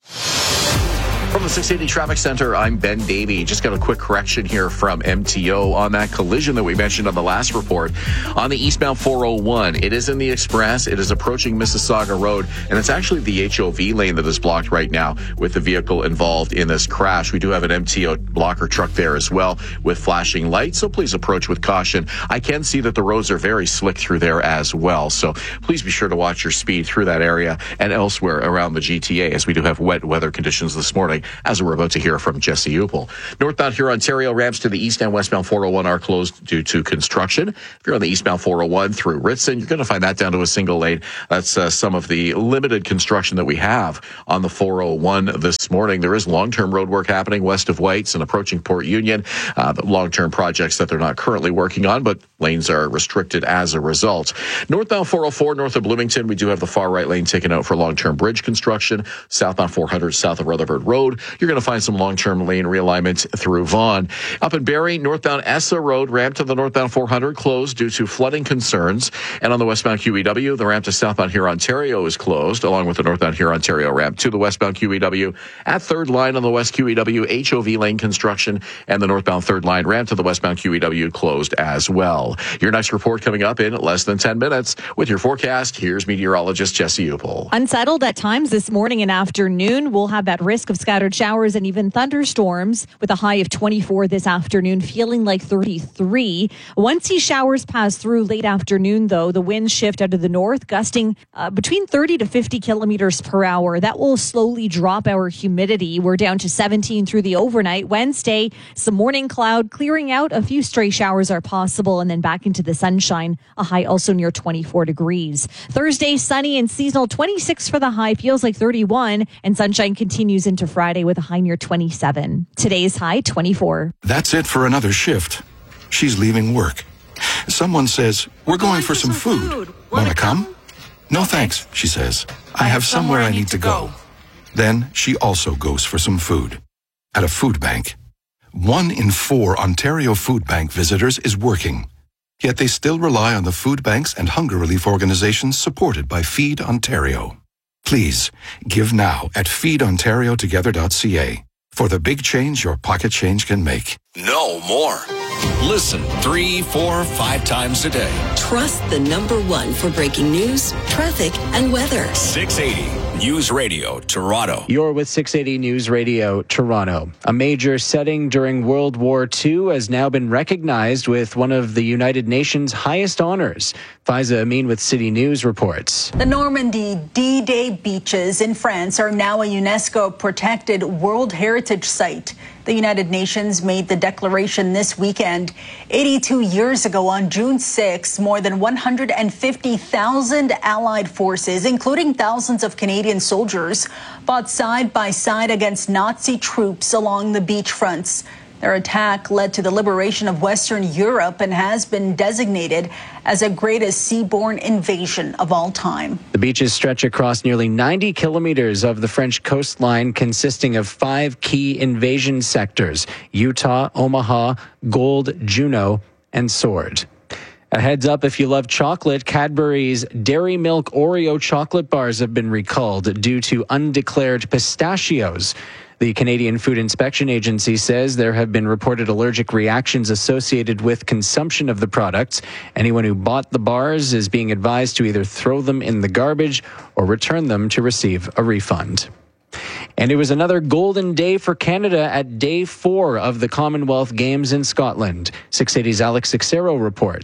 From the six eighty Traffic Center, I'm Ben Davey. Just got a quick correction here from M T O on that collision that we mentioned on the last report. On the eastbound four oh one, it is in the Express. It is approaching Mississauga Road, and it's actually the H O V lane that is blocked right now with the vehicle involved in this crash. We do have an M T O blocker truck there as well with flashing lights, so please approach with caution. I can see that the roads are very slick through there as well, so please be sure to watch your speed through that area and elsewhere around the G T A, as we do have wet weather conditions this morning, as we're about to hear from Jesse Upel. Northbound Huron-Ontario ramps to the east and westbound four oh one are closed due to construction. If you're on the eastbound four oh one through Ritson, you're going to find that down to a single lane. That's uh, some of the limited construction that we have on the four oh one this morning. There is long-term road work happening west of Whites and approaching Port Union. Uh, the long-term projects that they're not currently working on, but lanes are restricted as a result. Northbound four oh four north of Bloomington, we do have the far right lane taken out for long-term bridge construction. Southbound four hundred south of Rutherford Road, you're going to find some long-term lane realignment through Vaughan. Up in Barrie, northbound Essa Road, ramp to the northbound four hundred closed due to flooding concerns. And on the westbound Q E W, the ramp to southbound Huron-Ontario is closed, along with the northbound Huron-Ontario ramp to the westbound Q E W. At third line on the west Q E W, H O V lane construction, and the northbound third line ramp to the westbound Q E W closed as well. Your next report coming up in less than ten minutes. With your forecast, here's meteorologist Jesse Upel. Unsettled at times this morning and afternoon. We'll have that risk of scattered showers and even thunderstorms with a high of twenty-four this afternoon, feeling like thirty-three. Once these showers pass through late afternoon, though, the winds shift out of the north, gusting uh, between thirty to fifty kilometers per hour. That will slowly drop our humidity. We're down to seventeen through the overnight. Wednesday, some morning cloud clearing out. A few stray showers are possible, and then back into the sunshine. A high also near twenty-four degrees. Thursday, sunny and seasonal, twenty-six for the high, feels like thirty-one, and sunshine continues into Friday with a high near twenty-seven. Today's high, twenty-four. That's it for another shift. She's leaving work. Someone says, we're going for some food. Want to come? No thanks, she says. I have somewhere I need to go. Then she also goes for some food. At a food bank. One in four Ontario Food Bank visitors is working. Yet they still rely on the food banks and hunger relief organizations supported by Feed Ontario. Please, give now at feed ontario together dot c a for the big change your pocket change can make. No more. Listen three, four, five times a day. Trust the number one for breaking news, traffic, and weather. six eighty News Radio, Toronto. You're with six eighty News Radio, Toronto. A major setting during World War Two has now been recognized with one of the United Nations' highest honors. Faiza Amin with City News reports. The Normandy D-Day beaches in France are now a UNESCO protected World Heritage Site. The United Nations made the declaration this weekend. eighty-two years ago on June sixth, more than one hundred fifty thousand Allied forces, including thousands of Canadian soldiers, fought side by side against Nazi troops along the beach fronts. Their attack led to the liberation of Western Europe and has been designated as the greatest seaborne invasion of all time. The beaches stretch across nearly ninety kilometers of the French coastline, consisting of five key invasion sectors: Utah, Omaha, Gold, Juno, and Sword. A heads up, if you love chocolate, Cadbury's Dairy Milk Oreo chocolate bars have been recalled due to undeclared pistachios. The Canadian Food Inspection Agency says there have been reported allergic reactions associated with consumption of the products. Anyone who bought the bars is being advised to either throw them in the garbage or return them to receive a refund. And it was another golden day for Canada at day four of the Commonwealth Games in Scotland. six eighty's Alex Sixero reports.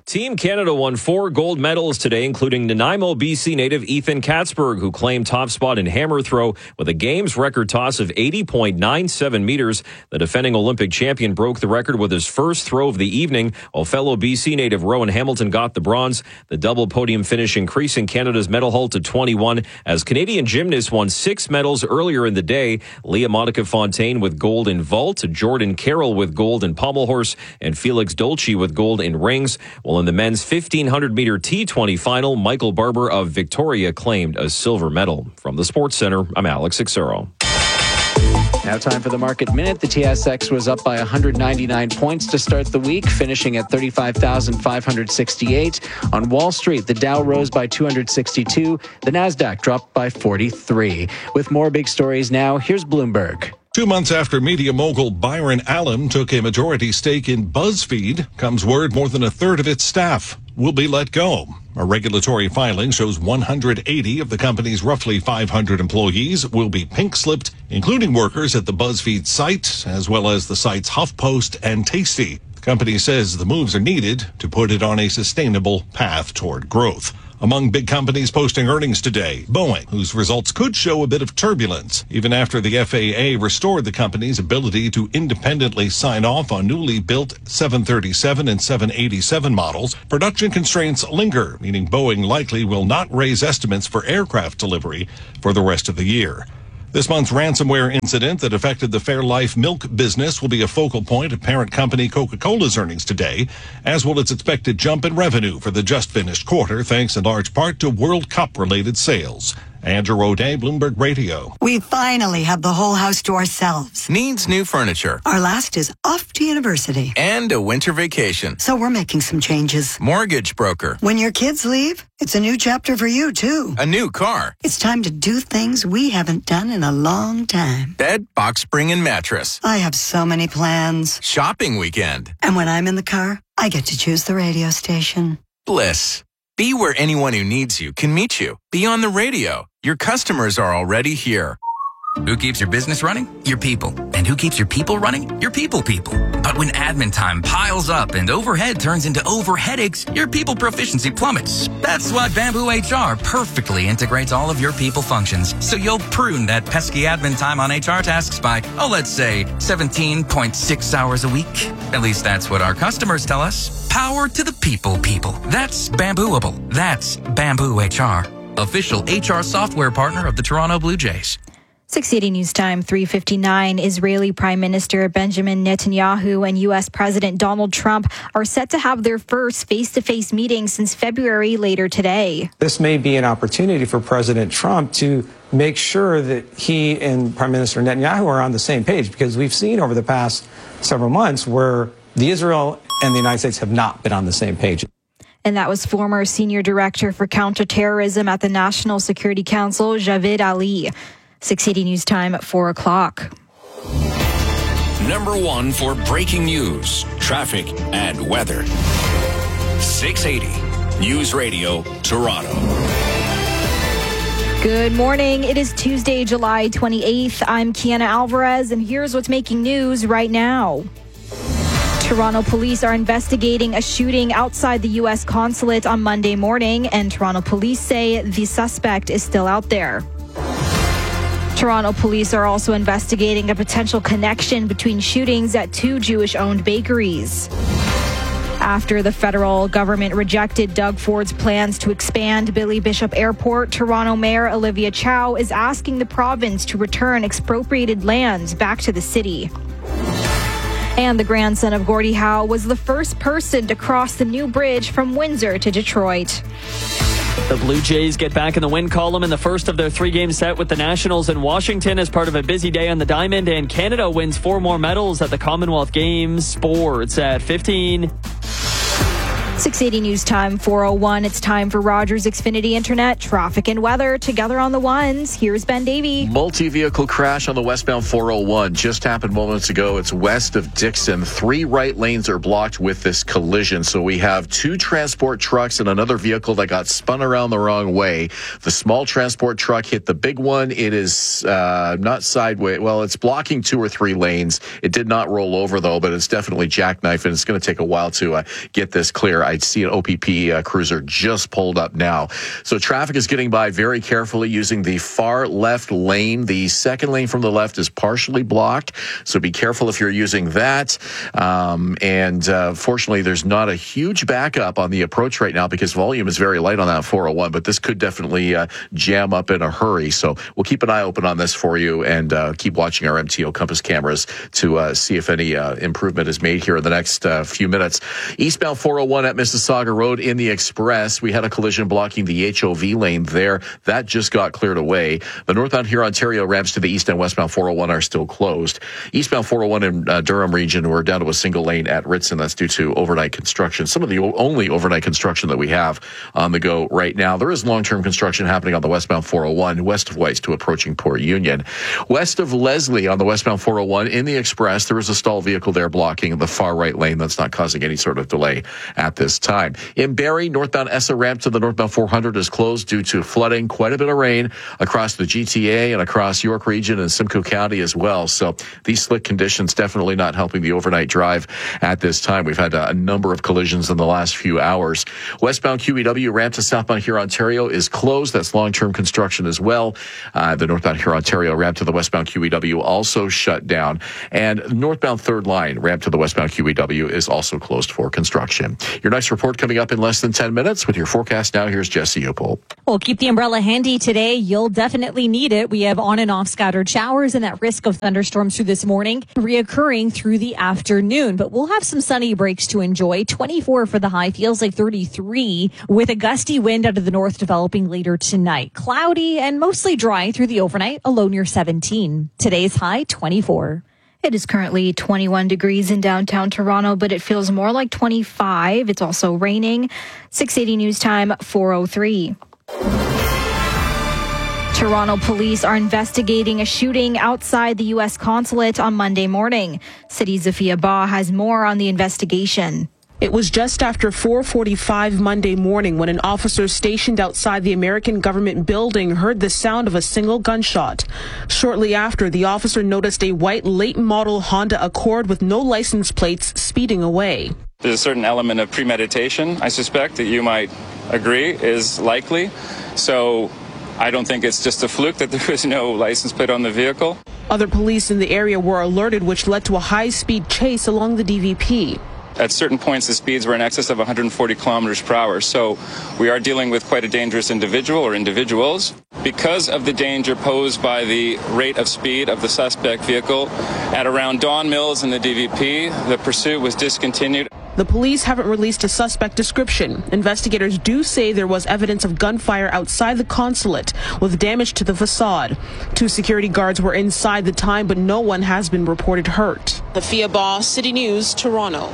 Team Canada won four gold medals today, including Nanaimo, B C native Ethan Katzberg, who claimed top spot in hammer throw with a games record toss of eighty point nine seven meters. The defending Olympic champion broke the record with his first throw of the evening, while fellow B C native Rowan Hamilton got the bronze. The double podium finish increasing Canada's medal haul to twenty-one, as Canadian gymnasts won six medals earlier in the day. Leah Monica Fontaine with gold in vault, Jordan Carroll with gold in pommel horse, and Felix Dolce with gold in rings. While in the men's fifteen hundred meter T twenty final, Michael Barber of Victoria claimed a silver medal. From the Sports Center, I'm Alex Ixero. Now time for the Market Minute. The T S X was up by one hundred ninety-nine points to start the week, finishing at thirty-five thousand five hundred sixty-eight. On Wall Street, the Dow rose by two hundred sixty-two. The Nasdaq dropped by forty-three. With more big stories now, here's Bloomberg. Two months after media mogul Byron Allen took a majority stake in BuzzFeed, comes word more than a third of its staff will be let go. A regulatory filing shows one hundred eighty of the company's roughly five hundred employees will be pink-slipped, including workers at the BuzzFeed site, as well as the sites HuffPost and Tasty. The company says the moves are needed to put it on a sustainable path toward growth. Among big companies posting earnings today, Boeing, whose results could show a bit of turbulence, even after the F A A restored the company's ability to independently sign off on newly built seven thirty-seven and seven eighty-seven models. Production constraints linger, meaning Boeing likely will not raise estimates for aircraft delivery for the rest of the year. This month's ransomware incident that affected the Fairlife milk business will be a focal point of parent company Coca-Cola's earnings today, as will its expected jump in revenue for the just-finished quarter, thanks in large part to World Cup-related sales. Andrew O'Day, Bloomberg Radio. We finally have the whole house to ourselves. Needs new furniture. Our last is off to university. And a winter vacation. So we're making some changes. Mortgage broker. When your kids leave, it's a new chapter for you, too. A new car. It's time to do things we haven't done in a long time. Bed, box spring, and mattress. I have so many plans. Shopping weekend. And when I'm in the car, I get to choose the radio station. Bliss. Be where anyone who needs you can meet you. Be on the radio. Your customers are already here. Who keeps your business running? Your people. And who keeps your people running? Your people people. But when admin time piles up and overhead turns into over headaches, your people proficiency plummets. That's why Bamboo H R perfectly integrates all of your people functions. So you'll prune that pesky admin time on H R tasks by, oh, let's say seventeen point six hours a week. At least that's what our customers tell us. Power to the people people. That's Bambooable. That's Bamboo H R. Official H R software partner of the Toronto Blue Jays. six eighty News Time, three fifty-nine. Israeli Prime Minister Benjamin Netanyahu and U S President Donald Trump are set to have their first face-to-face meeting since February later today. This may be an opportunity for President Trump to make sure that he and Prime Minister Netanyahu are on the same page, because we've seen over the past several months where the Israel and the United States have not been on the same page. And that was former Senior Director for Counterterrorism at the National Security Council, Javed Ali. six eighty News Time at four o'clock. Number one for breaking news, traffic, and weather. six eighty News Radio, Toronto. Good morning. It is Tuesday, July twenty-eighth. I'm Kiana Alvarez, and here's what's making news right now. Toronto police are investigating a shooting outside the U S consulate on Monday morning, and Toronto police say the suspect is still out there. Toronto police are also investigating a potential connection between shootings at two Jewish-owned bakeries. After the federal government rejected Doug Ford's plans to expand Billy Bishop Airport, Toronto Mayor Olivia Chow is asking the province to return expropriated lands back to the city. And the grandson of Gordie Howe was the first person to cross the new bridge from Windsor to Detroit. The Blue Jays get back in the win column in the first of their three-game set with the Nationals in Washington as part of a busy day on the diamond, and Canada wins four more medals at the Commonwealth Games. Sports at fifteen. six eighty News Time, four oh one. It's time for Rogers Xfinity Internet, traffic and weather together on the ones. Here's Ben Davey. Multi-vehicle crash on the westbound four oh one just happened moments ago. It's west of Dixon. Three right lanes are blocked with this collision. So we have two transport trucks and another vehicle that got spun around the wrong way. The small transport truck hit the big one. It is uh, not sideways. Well, it's blocking two or three lanes. It did not roll over, though, but it's definitely jackknifed, and it's going to take a while to uh, get this clear. I see an O P P uh, cruiser just pulled up now. So traffic is getting by very carefully using the far left lane. The second lane from the left is partially blocked, so be careful if you're using that. Um, and uh, fortunately, there's not a huge backup on the approach right now because volume is very light on that four oh one, but this could definitely uh, jam up in a hurry. So we'll keep an eye open on this for you and uh, keep watching our M T O Compass cameras to uh, see if any uh, improvement is made here in the next uh, few minutes. Eastbound four oh one at Mississauga Road in the Express, we had a collision blocking the H O V lane there. That just got cleared away. The northbound Huron-Ontario ramps to the east and westbound four oh one are still closed. Eastbound four oh one in uh, Durham region, we're down to a single lane at Ritson. That's due to overnight construction. Some of the o- only overnight construction that we have on the go right now. There is long-term construction happening on the westbound four oh one, west of Weiss to approaching Port Union. West of Leslie on the westbound four oh one in the Express, there is a stalled vehicle there blocking the far right lane. That's not causing any sort of delay at this time. In Barrie, northbound Essa ramp to the northbound four hundred is closed due to flooding. Quite a bit of rain across the G T A and across York Region and Simcoe County as well. So these slick conditions definitely not helping the overnight drive at this time. We've had a, a number of collisions in the last few hours. Westbound Q E W ramp to southbound Huron-Ontario is closed. That's long-term construction as well. Uh, the northbound Huron-Ontario ramp to the westbound Q E W also shut down. And northbound third line ramp to the westbound Q E W is also closed for construction. Your next report coming up in less than ten minutes. With your forecast now, here's Jesse Opel. Well, keep the umbrella handy today. You'll definitely need it. We have on and off scattered showers and that risk of thunderstorms through this morning reoccurring through the afternoon. But we'll have some sunny breaks to enjoy. twenty-four for the high, feels like thirty-three with a gusty wind out of the north developing later tonight. Cloudy and mostly dry through the overnight, a low near seventeen. Today's high, twenty-four. It is currently twenty-one degrees in downtown Toronto, but it feels more like twenty-five. It's also raining. six eighty News Time, four oh three. Toronto police are investigating a shooting outside the U S consulate on Monday morning. City's Zafia Ba has more on the investigation. It was just after four forty-five Monday morning when an officer stationed outside the American government building heard the sound of a single gunshot. Shortly after, the officer noticed a white late model Honda Accord with no license plates speeding away. There's a certain element of premeditation, I suspect, that you might agree is likely. So I don't think it's just a fluke that there was no license plate on the vehicle. Other police in the area were alerted, which led to a high-speed chase along the D V P. At certain points, the speeds were in excess of one hundred forty kilometers per hour. So we are dealing with quite a dangerous individual or individuals. Because of the danger posed by the rate of speed of the suspect vehicle, at around Don Mills in the D V P, the pursuit was discontinued. The police haven't released a suspect description. Investigators do say there was evidence of gunfire outside the consulate with damage to the facade. Two security guards were inside the time, but no one has been reported hurt. Zafia Ba, City News, Toronto.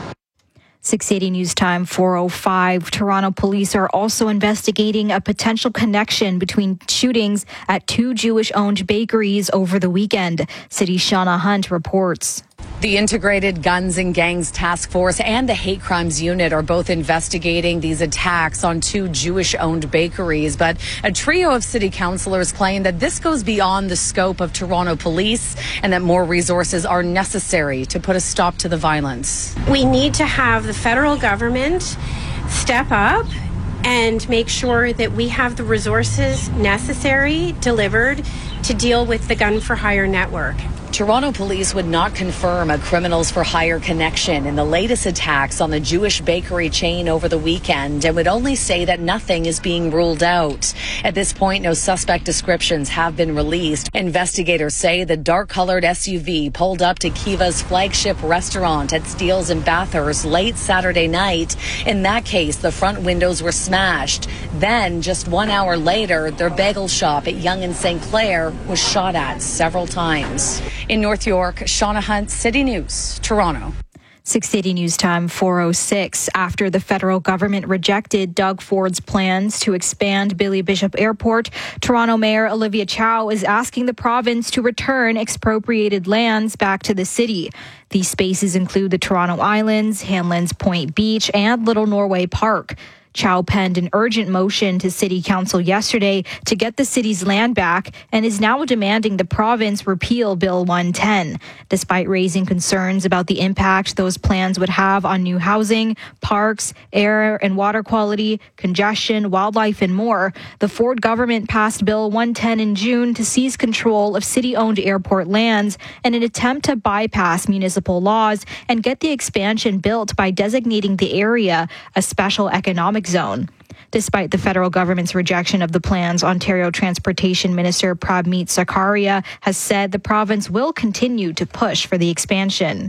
six eighty News Time, four oh five. Toronto police are also investigating a potential connection between shootings at two Jewish-owned bakeries over the weekend. City's Shauna Hunt reports. The Integrated Guns and Gangs Task Force and the Hate Crimes Unit are both investigating these attacks on two Jewish-owned bakeries. But a trio of city councillors claim that this goes beyond the scope of Toronto police and that more resources are necessary to put a stop to the violence. We need to have the federal government step up and make sure that we have the resources necessary delivered to deal with the gun for hire network. Toronto police would not confirm a criminals for hire connection in the latest attacks on the Jewish bakery chain over the weekend and would only say that nothing is being ruled out. At this point, no suspect descriptions have been released. Investigators say the dark-colored S U V pulled up to Kiva's flagship restaurant at Steele's in Bathurst late Saturday night. In that case, the front windows were smashed. Then, just one hour later, their bagel shop at Yonge and Saint Clair was shot at several times. In North York, Shauna Hunt, City News, Toronto. six eighty News Time, four oh six. After the federal government rejected Doug Ford's plans to expand Billy Bishop Airport, Toronto Mayor Olivia Chow is asking the province to return expropriated lands back to the city. These spaces include the Toronto Islands, Hanlan's Point Beach, and Little Norway Park. Chow penned an urgent motion to City Council yesterday to get the city's land back and is now demanding the province repeal Bill one ten. Despite raising concerns about the impact those plans would have on new housing, parks, air and water quality, congestion, wildlife, and more, the Ford government passed Bill one ten in June to seize control of city-owned airport lands in an attempt to bypass municipal laws and get the expansion built by designating the area a special economic zone. Despite the federal government's rejection of the plans, Ontario Transportation Minister Prabmeet Sarkaria has said the province will continue to push for the expansion.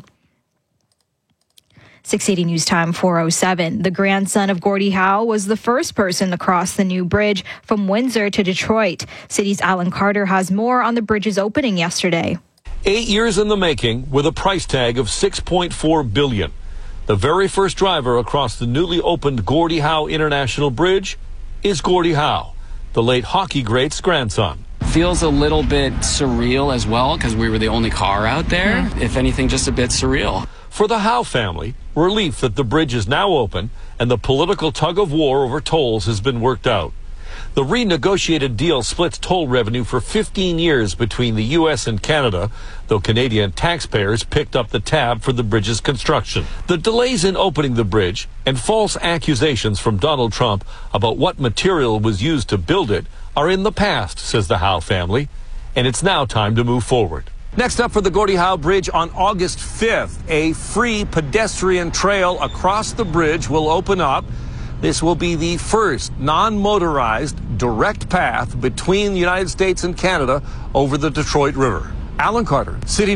six eighty News Time four oh seven. The grandson of Gordie Howe was the first person to cross the new bridge from Windsor to Detroit. City's Alan Carter has more on the bridge's opening yesterday. Eight years in the making with a price tag of six point four billion dollars. The very first driver across the newly opened Gordie Howe International Bridge is Gordie Howe, the late hockey great's grandson. Feels a little bit surreal as well because we were the only car out there. Mm-hmm. If anything, just a bit surreal. For the Howe family, relief that the bridge is now open and the political tug of war over tolls has been worked out. The renegotiated deal splits toll revenue for fifteen years between the U S and Canada, though Canadian taxpayers picked up the tab for the bridge's construction. The delays in opening the bridge and false accusations from Donald Trump about what material was used to build it are in the past, says the Howe family, and it's now time to move forward. Next up for the Gordie Howe Bridge on August fifth, a free pedestrian trail across the bridge will open up. This will be the first non-motorized direct path between the United States and Canada over the Detroit River. Alan Carter, City